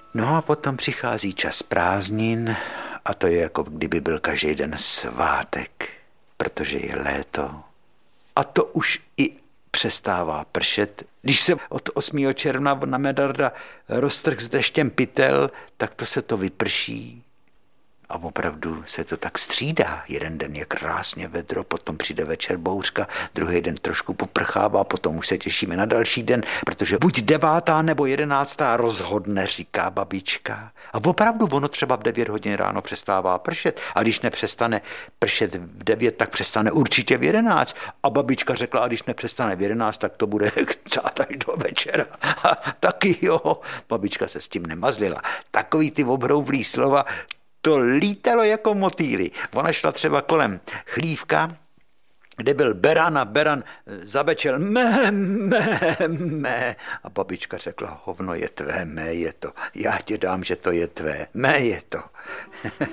No a potom přichází čas prázdnin a to je jako kdyby byl každý den svátek, protože je léto. A to už i přestává pršet. Když se od 8. června na Medarda roztrh s deštěm pytel, tak to se to vyprší. A opravdu se to tak střídá. Jeden den je krásně vedro, potom přijde večer bouřka, druhý den trošku poprchává, potom už se těšíme na další den, protože buď 9. nebo 11. rozhodne, říká babička. A opravdu ono třeba v 9 hodin ráno přestává pršet. A když nepřestane pršet v 9, tak přestane určitě v 11. A babička řekla, a když nepřestane v 11, tak to bude cát až do večera. A taky jo, babička se s tím nemazlila. Takový ty obroublý slova, to lítalo jako motýly. Ona šla třeba kolem chlívka, kde byl beran a beran zabečel mé. A babička řekla, hovno je tvé, mé je to. Já ti dám, že to je tvé, mé je to.